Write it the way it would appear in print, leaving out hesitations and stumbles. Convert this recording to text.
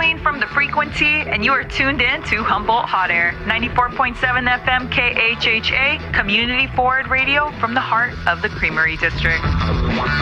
Queen from the Frequency, and you are tuned in to Humboldt Hot Air, 94.7 FM KHHA, community forward radio from the heart of the Creamery District.